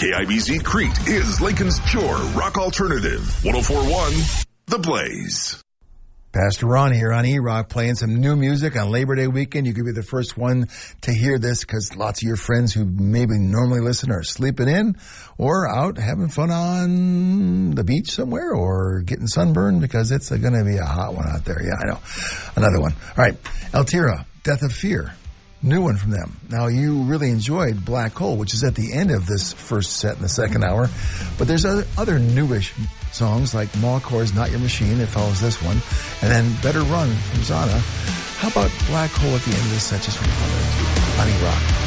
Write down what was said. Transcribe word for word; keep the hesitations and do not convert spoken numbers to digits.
K I B Z Crete is Lincoln's pure rock alternative. one oh four point one The Blaze. Pastor Ron here on E-Rock playing some new music on Labor Day weekend. You could be the first one to hear this because lots of your friends who maybe normally listen are sleeping in or out having fun on the beach somewhere or getting sunburned because it's going to be a hot one out there. Yeah, I know. Another one. All right. Altira, Death of Fear. New one from them. Now, you really enjoyed Black Hole, which is at the end of this first set in the second hour. But there's other, other newish songs like Mawcor's Not Your Machine. It follows this one. And then Better Run from Zana. How about Black Hole at the end of this set just for fun? On E-Rock.